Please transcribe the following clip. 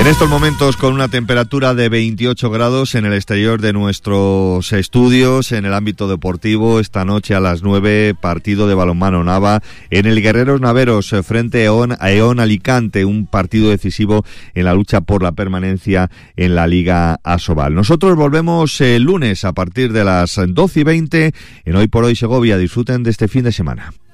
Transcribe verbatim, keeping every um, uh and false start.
En estos momentos con una temperatura de veintiocho grados en el exterior de nuestros estudios, en el ámbito deportivo, esta noche a las nueve, partido de balonmano Nava en el Guerreros Naveros frente a Eón, a Eón Alicante, un partido decisivo en la lucha por la permanencia en la Liga Asobal. Nosotros volvemos el lunes a partir de las doce y veinte en Hoy por Hoy Segovia. Disfruten de este fin de semana.